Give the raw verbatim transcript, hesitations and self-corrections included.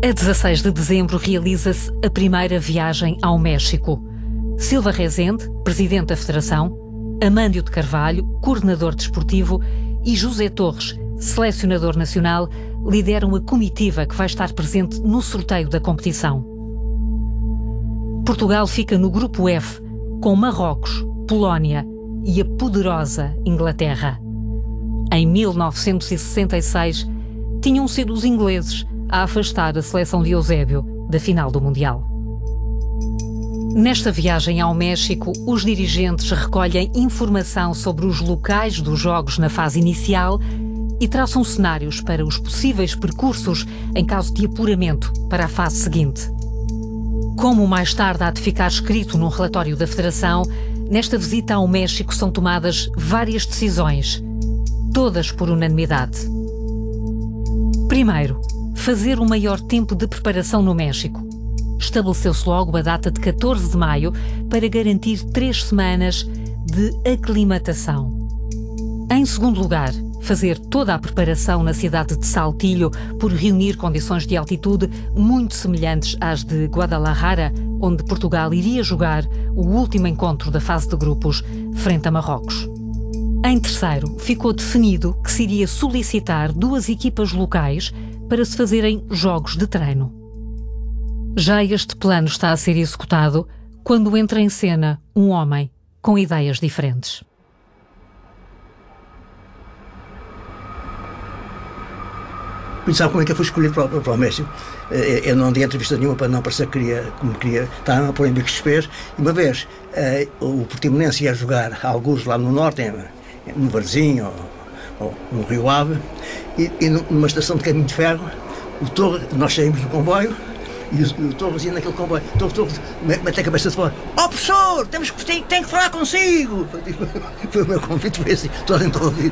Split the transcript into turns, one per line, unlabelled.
A dezasseis de dezembro realiza-se a primeira viagem ao México. Silva Rezende, presidente da Federação, Amândio de Carvalho, coordenador desportivo, e José Torres, selecionador nacional, lideram a comitiva que vai estar presente no sorteio da competição. Portugal fica no grupo F, com Marrocos, Polónia e a poderosa Inglaterra. Em mil novecentos e sessenta e seis, tinham sido os ingleses a afastar a seleção de Eusébio da final do Mundial. Nesta viagem ao México, os dirigentes recolhem informação sobre os locais dos jogos na fase inicial e traçam cenários para os possíveis percursos em caso de apuramento para a fase seguinte. Como mais tarde há de ficar escrito num relatório da Federação, nesta visita ao México são tomadas várias decisões, todas por unanimidade. Primeiro, fazer o maior tempo de preparação no México. Estabeleceu-se logo a data de catorze de maio para garantir três semanas de aclimatação. Em segundo lugar, fazer toda a preparação na cidade de Saltillo por reunir condições de altitude muito semelhantes às de Guadalajara, onde Portugal iria jogar o último encontro da fase de grupos frente a Marrocos. Em terceiro, ficou definido que se iria solicitar duas equipas locais para se fazerem jogos de treino. Já este plano está a ser executado quando entra em cena um homem com ideias diferentes.
Sabe como é que eu fui escolhido para, para o México? Eu não dei entrevista nenhuma para não parecer que queria, como queria, estava a pôr em bicos de pés. E uma vez o Portimonense ia jogar alguns lá no norte, no Barzinho ou, ou no Rio Ave, e, e numa estação de caminho de ferro, o Torre, nós saímos do comboio e o, o Torres ia naquele comboio. O Torres, Torres mete a cabeça de fora: ó, oh, professor, temos que, tem, tem que falar consigo! Foi o meu convite, foi assim, toda a gente a ouvir.